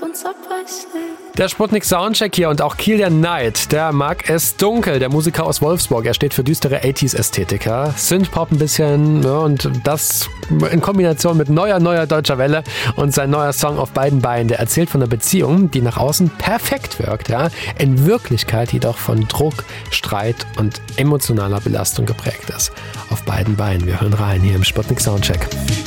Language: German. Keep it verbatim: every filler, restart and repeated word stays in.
Der Sputnik Soundcheck hier und auch Kilian Knight, der mag es dunkel, der Musiker aus Wolfsburg. Er steht für düstere achtziger-Ästhetiker, Synthpop ein bisschen, ja, und das in Kombination mit neuer, neuer deutscher Welle und sein neuer Song Auf beiden Beinen. Der erzählt von einer Beziehung, die nach außen perfekt wirkt, ja, in Wirklichkeit jedoch von Druck, Streit und emotionaler Belastung geprägt ist. Auf beiden Beinen. Wir hören rein hier im Sputnik Soundcheck.